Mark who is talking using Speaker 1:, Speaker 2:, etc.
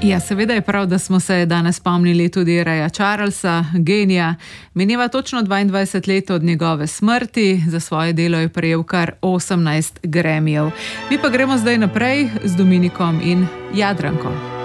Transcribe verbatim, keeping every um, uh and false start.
Speaker 1: Ja, seveda je prav, da smo se danes spomnili tudi Raya Charlesa, genija. Mineva točno dvaindvajset let od njegove smrti, za svoje delo je prejel kar osemnajst Grammyjev. Mi pa gremo zdaj naprej z Dominikom in Jadranko.